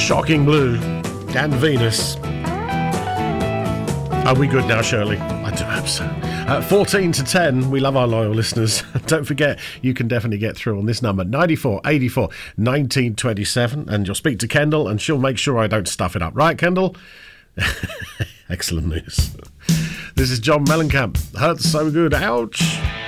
Shocking Blue and Venus. Are we good now, Shirley? I do hope so. 14 to 10, we love our loyal listeners. Don't forget, you can definitely get through on this number, 94 84 1927, and you'll speak to Kendall, and she'll make sure I don't stuff it up. Right, Kendall? Excellent news. This is John Mellencamp. Hurts so good. Ouch.